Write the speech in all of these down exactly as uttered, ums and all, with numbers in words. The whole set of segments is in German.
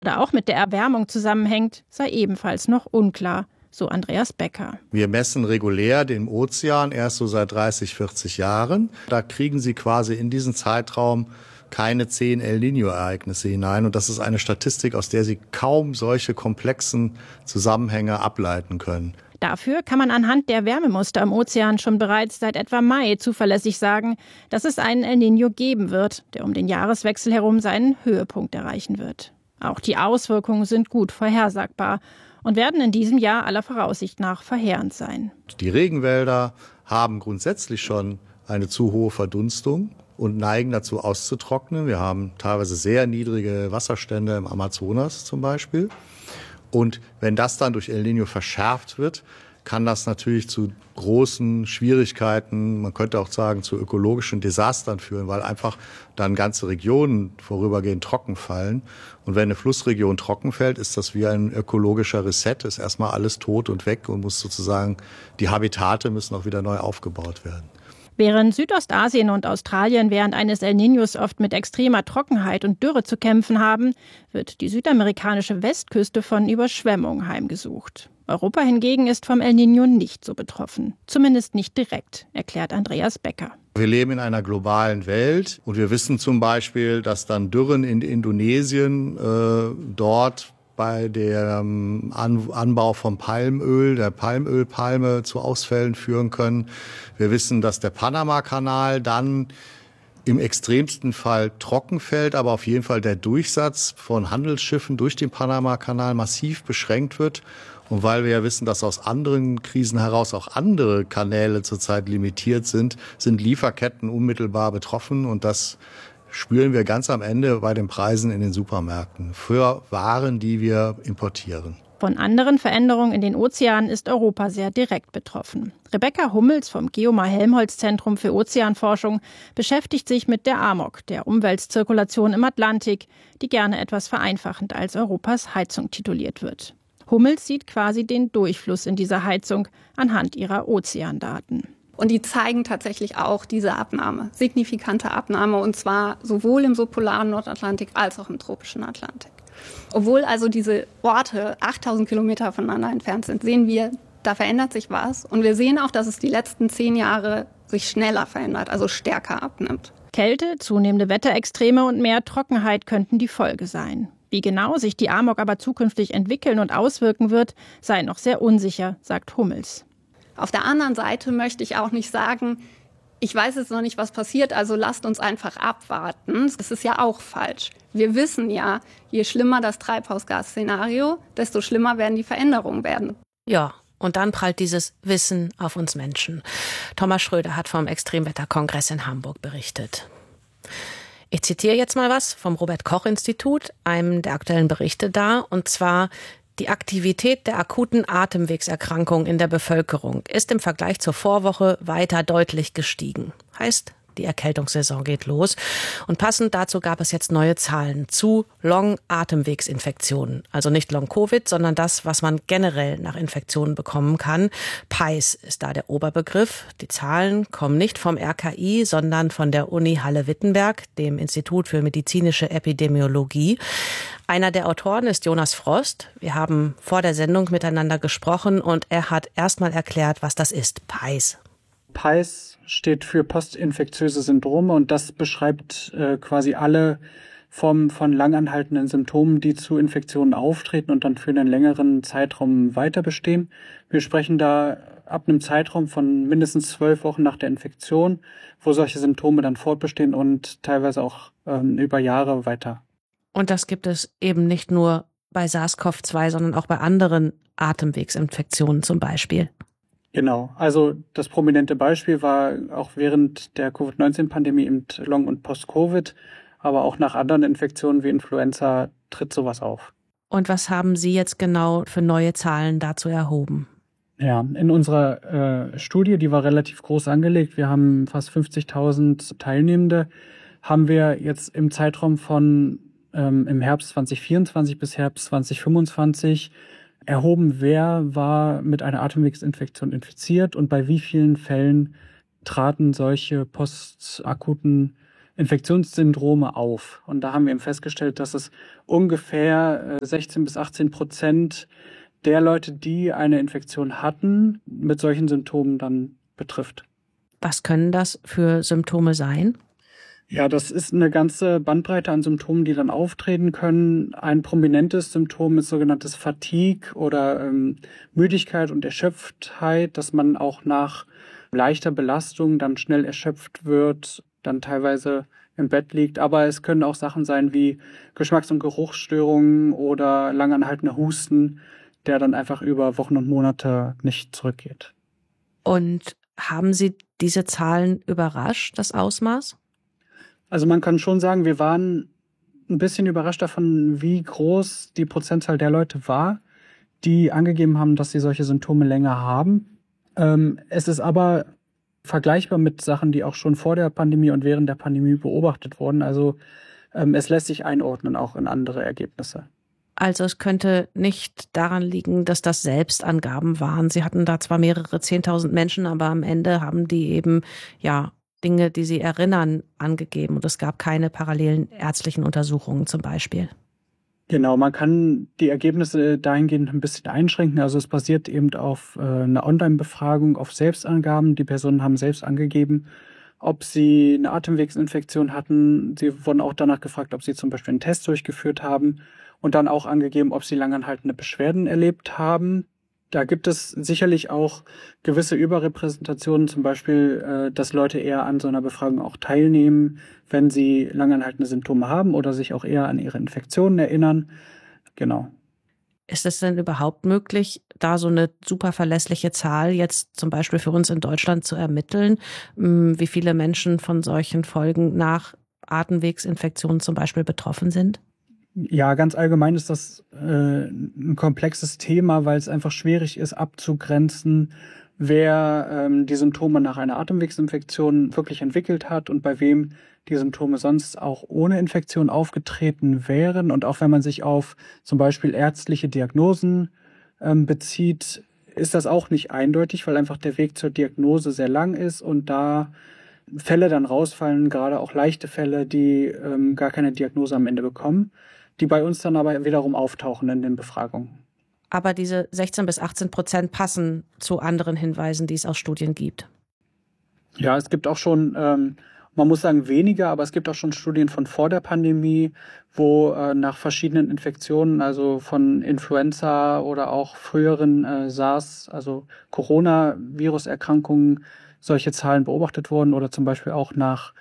oder auch mit der Erwärmung zusammenhängt, sei ebenfalls noch unklar, so Andreas Becker. Wir messen regulär den Ozean erst so seit dreißig, vierzig Jahren. Da kriegen Sie quasi in diesen Zeitraum keine zehn El Niño-Ereignisse hinein. Und das ist eine Statistik, aus der Sie kaum solche komplexen Zusammenhänge ableiten können. Dafür kann man anhand der Wärmemuster im Ozean schon bereits seit etwa Mai zuverlässig sagen, dass es einen El Niño geben wird, der um den Jahreswechsel herum seinen Höhepunkt erreichen wird. Auch die Auswirkungen sind gut vorhersagbar und werden in diesem Jahr aller Voraussicht nach verheerend sein. Die Regenwälder haben grundsätzlich schon eine zu hohe Verdunstung und neigen dazu auszutrocknen. Wir haben teilweise sehr niedrige Wasserstände im Amazonas zum Beispiel. Und wenn das dann durch El Niño verschärft wird, kann das natürlich zu großen Schwierigkeiten, man könnte auch sagen zu ökologischen Desastern führen, weil einfach dann ganze Regionen vorübergehend trocken fallen. Und wenn eine Flussregion trocken fällt, ist das wie ein ökologischer Reset, ist erstmal alles tot und weg und muss sozusagen, die Habitate müssen auch wieder neu aufgebaut werden. Während Südostasien und Australien während eines El Niños oft mit extremer Trockenheit und Dürre zu kämpfen haben, wird die südamerikanische Westküste von Überschwemmungen heimgesucht. Europa hingegen ist vom El Niño nicht so betroffen. Zumindest nicht direkt, erklärt Andreas Becker. Wir leben in einer globalen Welt und wir wissen zum Beispiel, dass dann Dürren in Indonesien äh, dort bei dem Anbau von Palmöl, der Palmölpalme, zu Ausfällen führen können. Wir wissen, dass der Panama-Kanal dann im extremsten Fall trocken fällt, aber auf jeden Fall der Durchsatz von Handelsschiffen durch den Panama-Kanal massiv beschränkt wird. Und weil wir ja wissen, dass aus anderen Krisen heraus auch andere Kanäle zurzeit limitiert sind, sind Lieferketten unmittelbar betroffen. Und das spüren wir ganz am Ende bei den Preisen in den Supermärkten für Waren, die wir importieren. Von anderen Veränderungen in den Ozeanen ist Europa sehr direkt betroffen. Rebecca Hummels vom Geomar-Helmholtz-Zentrum für Ozeanforschung beschäftigt sich mit der A M O C, der Umweltzirkulation im Atlantik, die gerne etwas vereinfachend als Europas Heizung tituliert wird. Hummels sieht quasi den Durchfluss in dieser Heizung anhand ihrer Ozeandaten. Und die zeigen tatsächlich auch diese Abnahme, signifikante Abnahme, und zwar sowohl im subpolaren Nordatlantik als auch im tropischen Atlantik. Obwohl also diese Orte achttausend Kilometer voneinander entfernt sind, sehen wir, da verändert sich was. Und wir sehen auch, dass es die letzten zehn Jahre sich schneller verändert, also stärker abnimmt. Kälte, zunehmende Wetterextreme und mehr Trockenheit könnten die Folge sein. Wie genau sich die A M O C aber zukünftig entwickeln und auswirken wird, sei noch sehr unsicher, sagt Hummels. Auf der anderen Seite möchte ich auch nicht sagen, ich weiß jetzt noch nicht, was passiert, also lasst uns einfach abwarten. Das ist ja auch falsch. Wir wissen ja, je schlimmer das Treibhausgasszenario, desto schlimmer werden die Veränderungen werden. Ja, und dann prallt dieses Wissen auf uns Menschen. Thomas Schröder hat vom Extremwetterkongress in Hamburg berichtet. Ich zitiere jetzt mal was vom Robert-Koch-Institut, einem der aktuellen Berichte da, und zwar: Die Aktivität der akuten Atemwegserkrankungen in der Bevölkerung ist im Vergleich zur Vorwoche weiter deutlich gestiegen. Heißt, die Erkältungssaison geht los. Und passend dazu gab es jetzt neue Zahlen zu Long-Atemwegsinfektionen. Also nicht Long-Covid, sondern das, was man generell nach Infektionen bekommen kann. P I S ist da der Oberbegriff. Die Zahlen kommen nicht vom R K I, sondern von der Uni Halle-Wittenberg, dem Institut für medizinische Epidemiologie. Einer der Autoren ist Jonas Frost. Wir haben vor der Sendung miteinander gesprochen und er hat erstmal erklärt, was das ist, P I S. P I S steht für postinfektiöse Syndrome und das beschreibt äh, quasi alle Formen von langanhaltenden Symptomen, die zu Infektionen auftreten und dann für einen längeren Zeitraum weiter bestehen. Wir sprechen da ab einem Zeitraum von mindestens zwölf Wochen nach der Infektion, wo solche Symptome dann fortbestehen und teilweise auch ähm, über Jahre weiter. Und das gibt es eben nicht nur bei SARS-C o V zwei, sondern auch bei anderen Atemwegsinfektionen zum Beispiel. Genau, also das prominente Beispiel war auch während der Covid neunzehn Pandemie im Long- und Post-Covid, aber auch nach anderen Infektionen wie Influenza tritt sowas auf. Und was haben Sie jetzt genau für neue Zahlen dazu erhoben? Ja, in unserer äh, Studie, die war relativ groß angelegt, wir haben fast fünfzigtausend Teilnehmende, haben wir jetzt im Zeitraum von ähm, im Herbst zwanzig vierundzwanzig bis Herbst zwanzig fünfundzwanzig erhoben, wer war mit einer Atemwegsinfektion infiziert und bei wie vielen Fällen traten solche postakuten Infektionssyndrome auf. Und da haben wir eben festgestellt, dass es ungefähr sechzehn bis achtzehn Prozent der Leute, die eine Infektion hatten, mit solchen Symptomen dann betrifft. Was können das für Symptome sein? Ja, das ist eine ganze Bandbreite an Symptomen, die dann auftreten können. Ein prominentes Symptom ist sogenanntes Fatigue oder ähm, Müdigkeit und Erschöpftheit, dass man auch nach leichter Belastung dann schnell erschöpft wird, dann teilweise im Bett liegt. Aber es können auch Sachen sein wie Geschmacks- und Geruchsstörungen oder langanhaltender Husten, der dann einfach über Wochen und Monate nicht zurückgeht. Und haben Sie diese Zahlen überrascht, das Ausmaß? Also man kann schon sagen, wir waren ein bisschen überrascht davon, wie groß die Prozentzahl der Leute war, die angegeben haben, dass sie solche Symptome länger haben. Ähm, es ist aber vergleichbar mit Sachen, die auch schon vor der Pandemie und während der Pandemie beobachtet wurden. Also ähm, es lässt sich einordnen, auch in andere Ergebnisse. Also es könnte nicht daran liegen, dass das Selbstangaben waren. Sie hatten da zwar mehrere zehntausend Menschen, aber am Ende haben die eben ja Dinge, die sie erinnern, angegeben. Und es gab keine parallelen ärztlichen Untersuchungen zum Beispiel. Genau, man kann die Ergebnisse dahingehend ein bisschen einschränken. Also es basiert eben auf äh, einer Online-Befragung, auf Selbstangaben. Die Personen haben selbst angegeben, ob sie eine Atemwegsinfektion hatten. Sie wurden auch danach gefragt, ob sie zum Beispiel einen Test durchgeführt haben und dann auch angegeben, ob sie langanhaltende Beschwerden erlebt haben. Da gibt es sicherlich auch gewisse Überrepräsentationen, zum Beispiel, äh, dass Leute eher an so einer Befragung auch teilnehmen, wenn sie langanhaltende Symptome haben oder sich auch eher an ihre Infektionen erinnern. Genau. Ist es denn überhaupt möglich, da so eine super verlässliche Zahl jetzt zum Beispiel für uns in Deutschland zu ermitteln, wie viele Menschen von solchen Folgen nach Atemwegsinfektionen zum Beispiel betroffen sind? Ja, ganz allgemein ist das äh, ein komplexes Thema, weil es einfach schwierig ist abzugrenzen, wer ähm, die Symptome nach einer Atemwegsinfektion wirklich entwickelt hat und bei wem die Symptome sonst auch ohne Infektion aufgetreten wären. Und auch wenn man sich auf zum Beispiel ärztliche Diagnosen ähm, bezieht, ist das auch nicht eindeutig, weil einfach der Weg zur Diagnose sehr lang ist und da Fälle dann rausfallen, gerade auch leichte Fälle, die ähm, gar keine Diagnose am Ende bekommen, die bei uns dann aber wiederum auftauchen in den Befragungen. Aber diese sechzehn bis achtzehn Prozent passen zu anderen Hinweisen, die es aus Studien gibt. Ja, es gibt auch schon, ähm, man muss sagen weniger, aber es gibt auch schon Studien von vor der Pandemie, wo äh, nach verschiedenen Infektionen, also von Influenza oder auch früheren äh, SARS, also Coronavirus-Erkrankungen, solche Zahlen beobachtet wurden oder zum Beispiel auch nach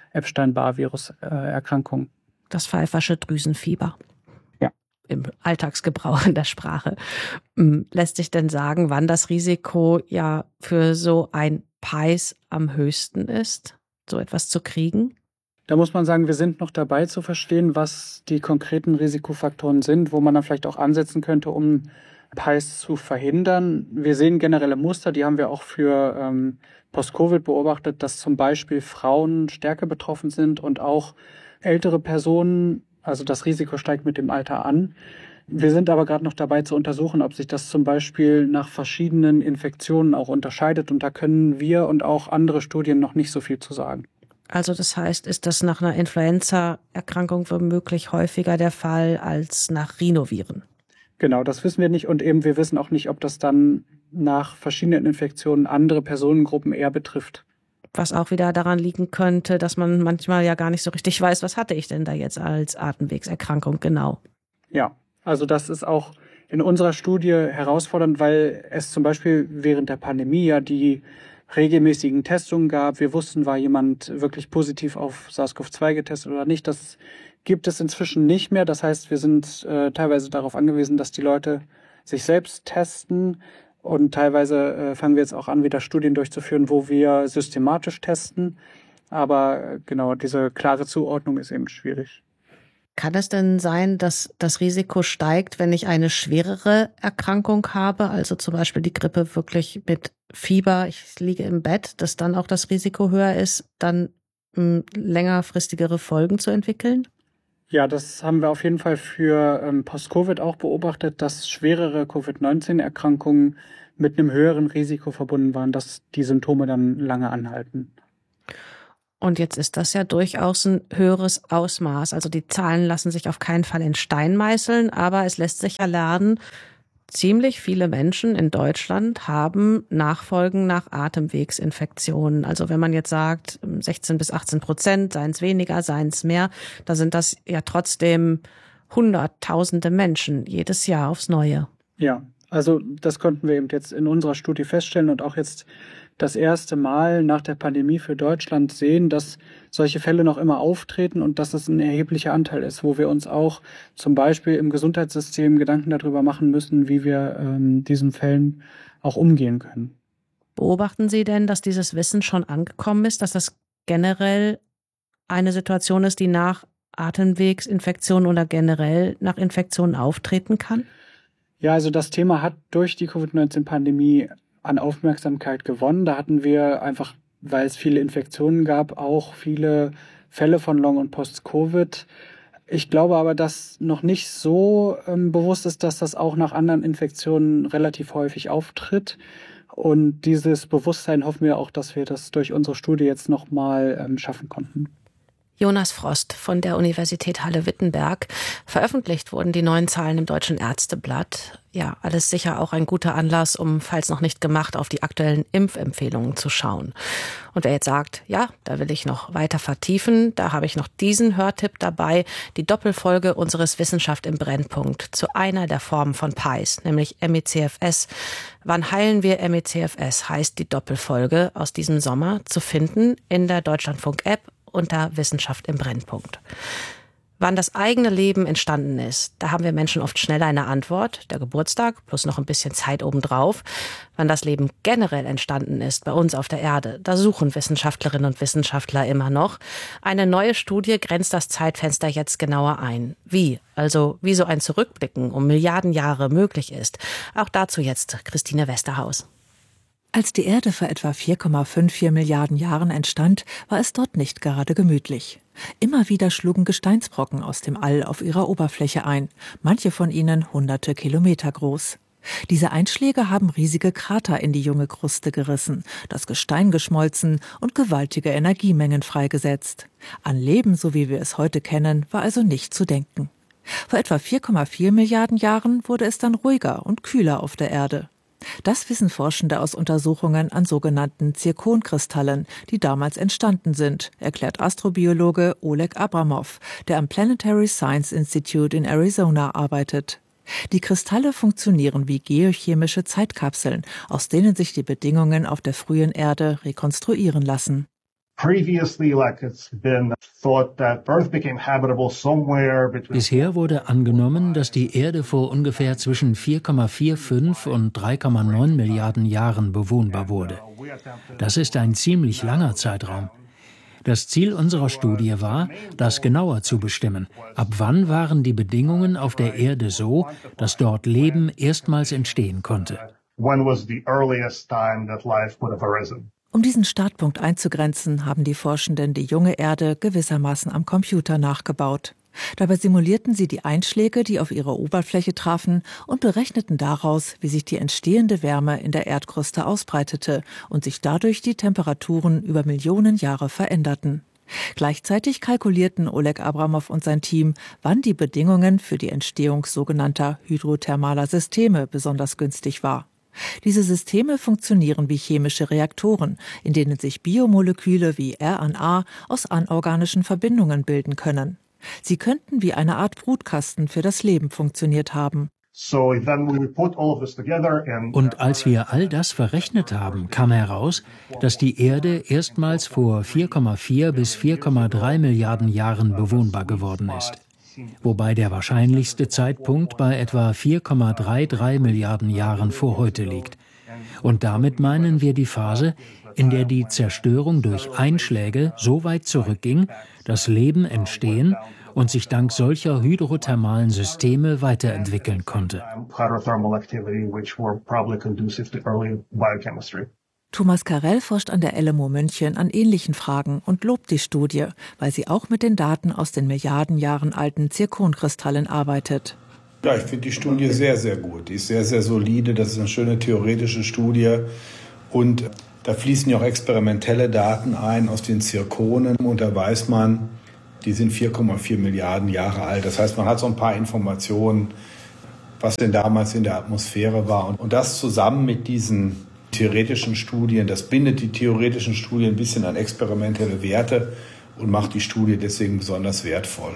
Epstein-Barr-Virus-Erkrankungen. Das pfeifersche Drüsenfieber. Ja. Im Alltagsgebrauch in der Sprache. Lässt sich denn sagen, wann das Risiko ja für so ein P I S am höchsten ist, so etwas zu kriegen? Da muss man sagen, wir sind noch dabei zu verstehen, was die konkreten Risikofaktoren sind, wo man dann vielleicht auch ansetzen könnte, um P I S zu verhindern. Wir sehen generelle Muster, die haben wir auch für ähm, Post-Covid beobachtet, dass zum Beispiel Frauen stärker betroffen sind und auch ältere Personen, also das Risiko steigt mit dem Alter an. Wir sind aber gerade noch dabei zu untersuchen, ob sich das zum Beispiel nach verschiedenen Infektionen auch unterscheidet. Und da können wir und auch andere Studien noch nicht so viel zu sagen. Also das heißt, ist das nach einer Influenza-Erkrankung womöglich häufiger der Fall als nach Rhinoviren? Genau, das wissen wir nicht. Und eben wir wissen auch nicht, ob das dann nach verschiedenen Infektionen andere Personengruppen eher betrifft. Was auch wieder daran liegen könnte, dass man manchmal ja gar nicht so richtig weiß, was hatte ich denn da jetzt als Atemwegserkrankung genau. Ja, also das ist auch in unserer Studie herausfordernd, weil es zum Beispiel während der Pandemie ja die regelmäßigen Testungen gab. Wir wussten, war jemand wirklich positiv auf SARS-C o V zwei getestet oder nicht. Das gibt es inzwischen nicht mehr. Das heißt, wir sind äh, teilweise darauf angewiesen, dass die Leute sich selbst testen. Und teilweise äh, fangen wir jetzt auch an, wieder Studien durchzuführen, wo wir systematisch testen. Aber äh, genau, diese klare Zuordnung ist eben schwierig. Kann es denn sein, dass das Risiko steigt, wenn ich eine schwerere Erkrankung habe, also zum Beispiel die Grippe wirklich mit Fieber, ich liege im Bett, dass dann auch das Risiko höher ist, dann mh, längerfristigere Folgen zu entwickeln? Ja, das haben wir auf jeden Fall für ähm, Post-Covid auch beobachtet, dass schwerere Covid neunzehn Erkrankungen mit einem höheren Risiko verbunden waren, dass die Symptome dann lange anhalten. Und jetzt ist das ja durchaus ein höheres Ausmaß. Also die Zahlen lassen sich auf keinen Fall in Stein meißeln, aber es lässt sich ja lernen, ziemlich viele Menschen in Deutschland haben Nachfolgen nach Atemwegsinfektionen. Also wenn man jetzt sagt, sechzehn bis achtzehn Prozent, seien es weniger, seien es mehr, da sind das ja trotzdem Hunderttausende Menschen jedes Jahr aufs Neue. Ja, also das konnten wir eben jetzt in unserer Studie feststellen und auch jetzt das erste Mal nach der Pandemie für Deutschland sehen, dass solche Fälle noch immer auftreten und dass es ein erheblicher Anteil ist, wo wir uns auch zum Beispiel im Gesundheitssystem Gedanken darüber machen müssen, wie wir ähm, diesen Fällen auch umgehen können. Beobachten Sie denn, dass dieses Wissen schon angekommen ist, dass das generell eine Situation ist, die nach Atemwegsinfektionen oder generell nach Infektionen auftreten kann? Ja, also das Thema hat durch die Covid neunzehn Pandemie an Aufmerksamkeit gewonnen. Da hatten wir einfach, weil es viele Infektionen gab, auch viele Fälle von Long- und Post-Covid. Ich glaube aber, dass noch nicht so ähm, bewusst ist, dass das auch nach anderen Infektionen relativ häufig auftritt. Und dieses Bewusstsein hoffen wir auch, dass wir das durch unsere Studie jetzt nochmal ähm, schaffen konnten. Jonas Frost von der Universität Halle-Wittenberg. Veröffentlicht wurden die neuen Zahlen im Deutschen Ärzteblatt. Ja, alles sicher auch ein guter Anlass, um, falls noch nicht gemacht, auf die aktuellen Impfempfehlungen zu schauen. Und wer jetzt sagt, ja, da will ich noch weiter vertiefen, da habe ich noch diesen Hörtipp dabei, die Doppelfolge unseres Wissenschaft im Brennpunkt zu einer der Formen von P I S, nämlich M E C F S. Wann heilen wir M E C F S, heißt die Doppelfolge aus diesem Sommer, zu finden in der Deutschlandfunk-App unter Wissenschaft im Brennpunkt. Wann das eigene Leben entstanden ist, da haben wir Menschen oft schneller eine Antwort, der Geburtstag plus noch ein bisschen Zeit obendrauf. Wann das Leben generell entstanden ist, bei uns auf der Erde, da suchen Wissenschaftlerinnen und Wissenschaftler immer noch. Eine neue Studie grenzt das Zeitfenster jetzt genauer ein. Wie? Also wie so ein Zurückblicken um Milliarden Jahre möglich ist. Auch dazu jetzt Christine Westerhaus. Als die Erde vor etwa vier Komma vierundfünfzig Milliarden Jahren entstand, war es dort nicht gerade gemütlich. Immer wieder schlugen Gesteinsbrocken aus dem All auf ihrer Oberfläche ein, manche von ihnen hunderte Kilometer groß. Diese Einschläge haben riesige Krater in die junge Kruste gerissen, das Gestein geschmolzen und gewaltige Energiemengen freigesetzt. An Leben, so wie wir es heute kennen, war also nicht zu denken. Vor etwa vier Komma vier Milliarden Jahren wurde es dann ruhiger und kühler auf der Erde. Das wissen Forschende aus Untersuchungen an sogenannten Zirkonkristallen, die damals entstanden sind, erklärt Astrobiologe Oleg Abramow, der am Planetary Science Institute in Arizona arbeitet. Die Kristalle funktionieren wie geochemische Zeitkapseln, aus denen sich die Bedingungen auf der frühen Erde rekonstruieren lassen. Bisher wurde angenommen, dass die Erde vor ungefähr zwischen vier Komma fünfundvierzig und drei Komma neun Milliarden Jahren bewohnbar wurde. Das ist ein ziemlich langer Zeitraum. Das Ziel unserer Studie war, das genauer zu bestimmen. Ab wann waren die Bedingungen auf der Erde so, dass dort Leben erstmals entstehen konnte? Um diesen Startpunkt einzugrenzen, haben die Forschenden die junge Erde gewissermaßen am Computer nachgebaut. Dabei simulierten sie die Einschläge, die auf ihre Oberfläche trafen, und berechneten daraus, wie sich die entstehende Wärme in der Erdkruste ausbreitete und sich dadurch die Temperaturen über Millionen Jahre veränderten. Gleichzeitig kalkulierten Oleg Abramow und sein Team, wann die Bedingungen für die Entstehung sogenannter hydrothermaler Systeme besonders günstig war. Diese Systeme funktionieren wie chemische Reaktoren, in denen sich Biomoleküle wie R N A aus anorganischen Verbindungen bilden können. Sie könnten wie eine Art Brutkasten für das Leben funktioniert haben. Und als wir all das verrechnet haben, kam heraus, dass die Erde erstmals vor vier Komma vier bis vier Komma drei Milliarden Jahren bewohnbar geworden ist. Wobei der wahrscheinlichste Zeitpunkt bei etwa vier Komma dreiunddreißig Milliarden Jahren vor heute liegt. Und damit meinen wir die Phase, in der die Zerstörung durch Einschläge so weit zurückging, dass Leben entstehen und sich dank solcher hydrothermalen Systeme weiterentwickeln konnte. Thomas Karell forscht an der L M U München an ähnlichen Fragen und lobt die Studie, weil sie auch mit den Daten aus den Milliarden Jahren alten Zirkonkristallen arbeitet. Ja, ich finde die Studie sehr, sehr gut. Die ist sehr, sehr solide. Das ist eine schöne theoretische Studie. Und Da fließen ja auch experimentelle Daten ein aus den Zirkonen und da weiß man, die sind vier Komma vier Milliarden Jahre alt. Das heißt, man hat so ein paar Informationen, was denn damals in der Atmosphäre war. Und das zusammen mit diesen theoretischen Studien, das bindet die theoretischen Studien ein bisschen an experimentelle Werte und macht die Studie deswegen besonders wertvoll.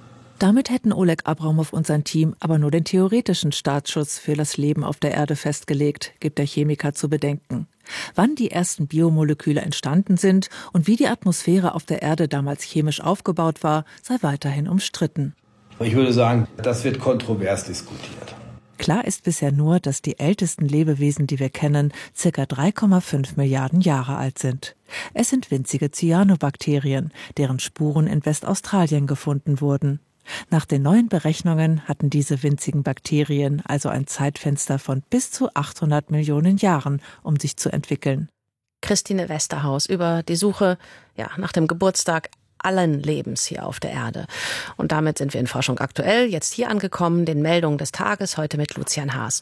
Damit hätten Oleg Abramow und sein Team aber nur den theoretischen Startschuss für das Leben auf der Erde festgelegt, gibt der Chemiker zu bedenken. Wann die ersten Biomoleküle entstanden sind und wie die Atmosphäre auf der Erde damals chemisch aufgebaut war, sei weiterhin umstritten. Ich würde sagen, das wird kontrovers diskutiert. Klar ist bisher nur, dass die ältesten Lebewesen, die wir kennen, ca. drei Komma fünf Milliarden Jahre alt sind. Es sind winzige Cyanobakterien, deren Spuren in Westaustralien gefunden wurden. Nach den neuen Berechnungen hatten diese winzigen Bakterien also ein Zeitfenster von bis zu achthundert Millionen Jahren, um sich zu entwickeln. Christine Westerhaus über die Suche ja, nach dem Geburtstag allen Lebens hier auf der Erde. Und damit sind wir in Forschung aktuell, jetzt hier angekommen, den Meldungen des Tages, heute mit Lucian Haas.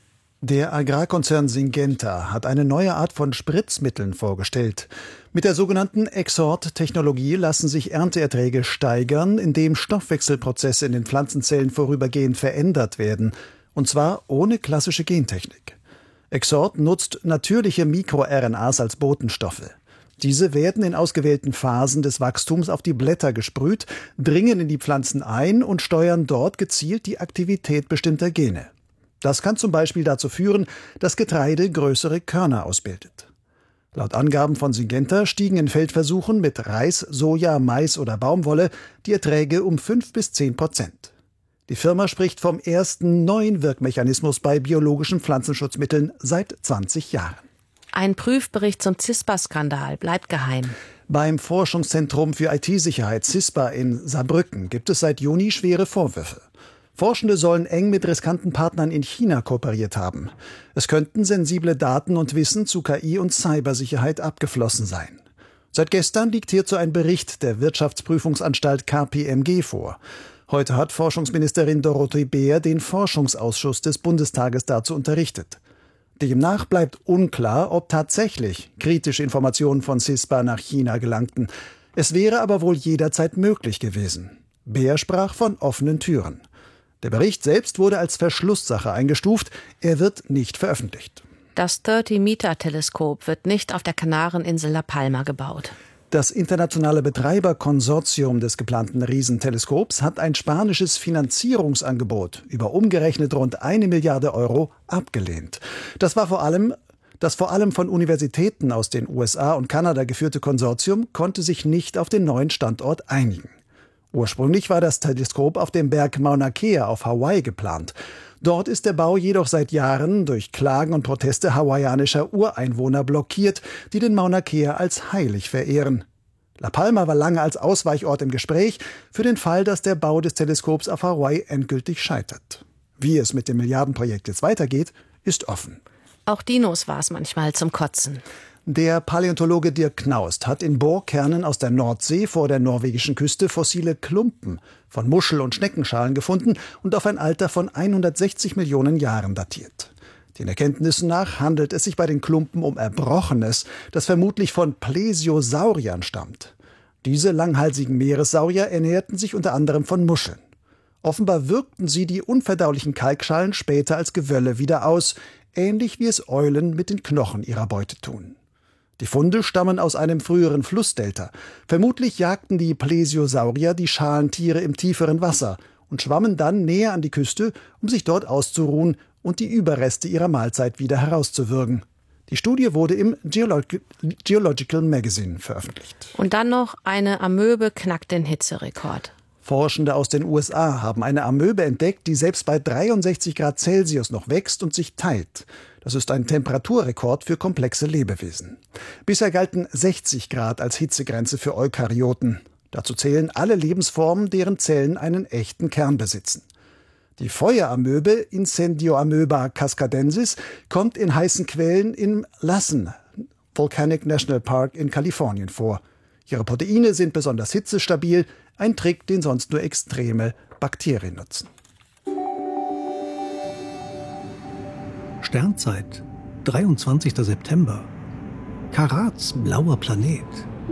Der Agrarkonzern Syngenta hat eine neue Art von Spritzmitteln vorgestellt. Mit der sogenannten Exort-Technologie lassen sich Ernteerträge steigern, indem Stoffwechselprozesse in den Pflanzenzellen vorübergehend verändert werden, und zwar ohne klassische Gentechnik. Exort nutzt natürliche MikroRNAs als Botenstoffe. Diese werden in ausgewählten Phasen des Wachstums auf die Blätter gesprüht, dringen in die Pflanzen ein und steuern dort gezielt die Aktivität bestimmter Gene. Das kann zum Beispiel dazu führen, dass Getreide größere Körner ausbildet. Laut Angaben von Syngenta stiegen in Feldversuchen mit Reis, Soja, Mais oder Baumwolle die Erträge um fünf bis zehn Prozent. Die Firma spricht vom ersten neuen Wirkmechanismus bei biologischen Pflanzenschutzmitteln seit zwanzig Jahren. Ein Prüfbericht zum CISPA-Skandal bleibt geheim. Beim Forschungszentrum für I T-Sicherheit CISPA in Saarbrücken gibt es seit Juni schwere Vorwürfe. Forschende sollen eng mit riskanten Partnern in China kooperiert haben. Es könnten sensible Daten und Wissen zu K I und Cybersicherheit abgeflossen sein. Seit gestern liegt hierzu ein Bericht der Wirtschaftsprüfungsanstalt K P M G vor. Heute hat Forschungsministerin Dorothee Beer den Forschungsausschuss des Bundestages dazu unterrichtet. Demnach bleibt unklar, ob tatsächlich kritische Informationen von CISPA nach China gelangten. Es wäre aber wohl jederzeit möglich gewesen. Beer sprach von offenen Türen. Der Bericht selbst wurde als Verschlusssache eingestuft. Er wird nicht veröffentlicht. Das dreißig-Meter-Teleskop wird nicht auf der Kanareninsel La Palma gebaut. Das internationale Betreiberkonsortium des geplanten Riesenteleskops hat ein spanisches Finanzierungsangebot über umgerechnet rund eine Milliarde Euro abgelehnt. Das war vor allem Das vor allem von Universitäten aus den U S A und Kanada geführte Konsortium konnte sich nicht auf den neuen Standort einigen. Ursprünglich war das Teleskop auf dem Berg Mauna Kea auf Hawaii geplant. Dort ist der Bau jedoch seit Jahren durch Klagen und Proteste hawaiianischer Ureinwohner blockiert, die den Mauna Kea als heilig verehren. La Palma war lange als Ausweichort im Gespräch für den Fall, dass der Bau des Teleskops auf Hawaii endgültig scheitert. Wie es mit dem Milliardenprojekt jetzt weitergeht, ist offen. Auch Dinos war es manchmal zum Kotzen. Der Paläontologe Dirk Knaust hat in Bohrkernen aus der Nordsee vor der norwegischen Küste fossile Klumpen von Muschel- und Schneckenschalen gefunden und auf ein Alter von hundertsechzig Millionen Jahren datiert. Den Erkenntnissen nach handelt es sich bei den Klumpen um Erbrochenes, das vermutlich von Plesiosauriern stammt. Diese langhalsigen Meeressaurier ernährten sich unter anderem von Muscheln. Offenbar wirkten sie die unverdaulichen Kalkschalen später als Gewölle wieder aus, ähnlich wie es Eulen mit den Knochen ihrer Beute tun. Die Funde stammen aus einem früheren Flussdelta. Vermutlich jagten die Plesiosaurier die Schalentiere im tieferen Wasser und schwammen dann näher an die Küste, um sich dort auszuruhen und die Überreste ihrer Mahlzeit wieder herauszuwürgen. Die Studie wurde im Geolog- Geological Magazine veröffentlicht. Und dann noch eine Amöbe knackt den Hitzerekord. Forschende aus den U S A haben eine Amöbe entdeckt, die selbst bei dreiundsechzig Grad Celsius noch wächst und sich teilt. Das ist ein Temperaturrekord für komplexe Lebewesen. Bisher galten sechzig Grad als Hitzegrenze für Eukaryoten. Dazu zählen alle Lebensformen, deren Zellen einen echten Kern besitzen. Die Feueramöbe Incendioamöba cascadensis kommt in heißen Quellen im Lassen Volcanic National Park in Kalifornien vor. Ihre Proteine sind besonders hitzestabil, ein Trick, den sonst nur extreme Bakterien nutzen. Sternzeit, dreiundzwanzigster September. Karats blauer Planet.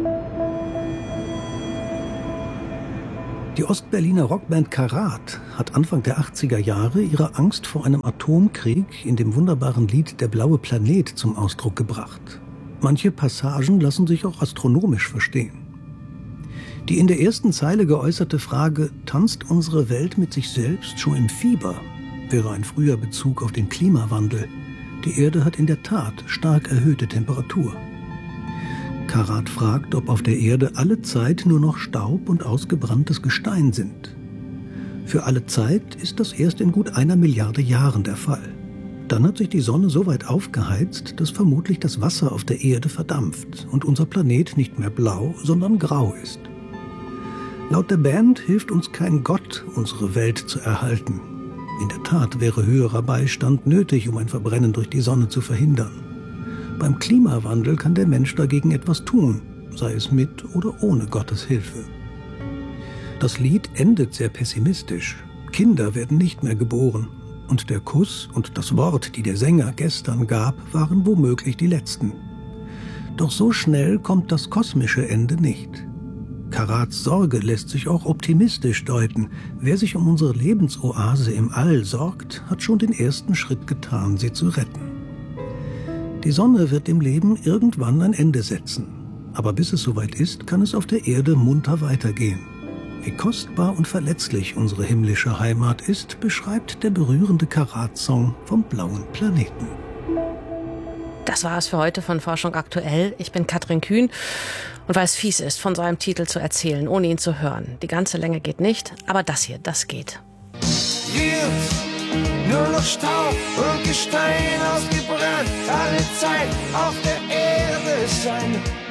Die Ostberliner Rockband Karat hat Anfang der achtziger Jahre ihre Angst vor einem Atomkrieg in dem wunderbaren Lied Der blaue Planet zum Ausdruck gebracht. Manche Passagen lassen sich auch astronomisch verstehen. Die in der ersten Zeile geäußerte Frage, tanzt unsere Welt mit sich selbst schon im Fieber, wäre ein früher Bezug auf den Klimawandel. Die Erde hat in der Tat stark erhöhte Temperatur. Karat fragt, ob auf der Erde alle Zeit nur noch Staub und ausgebranntes Gestein sind. Für alle Zeit ist das erst in gut einer Milliarde Jahren der Fall. Dann hat sich die Sonne so weit aufgeheizt, dass vermutlich das Wasser auf der Erde verdampft und unser Planet nicht mehr blau, sondern grau ist. Laut der Band hilft uns kein Gott, unsere Welt zu erhalten. In der Tat wäre höherer Beistand nötig, um ein Verbrennen durch die Sonne zu verhindern. Beim Klimawandel kann der Mensch dagegen etwas tun, sei es mit oder ohne Gottes Hilfe. Das Lied endet sehr pessimistisch. Kinder werden nicht mehr geboren. Und der Kuss und das Wort, die der Sänger gestern gab, waren womöglich die letzten. Doch so schnell kommt das kosmische Ende nicht. Karats Sorge lässt sich auch optimistisch deuten. Wer sich um unsere Lebensoase im All sorgt, hat schon den ersten Schritt getan, sie zu retten. Die Sonne wird dem Leben irgendwann ein Ende setzen. Aber bis es soweit ist, kann es auf der Erde munter weitergehen. Wie kostbar und verletzlich unsere himmlische Heimat ist, beschreibt der berührende Karat-Song vom blauen Planeten. Das war es für heute von Forschung aktuell. Ich bin Katrin Kühn und weil es fies ist, von so einem Titel zu erzählen, ohne ihn zu hören. Die ganze Länge geht nicht, aber das hier, das geht. Hier nur noch Staub und Gestein ausgebrannt. Alle Zeit auf der Erde sein.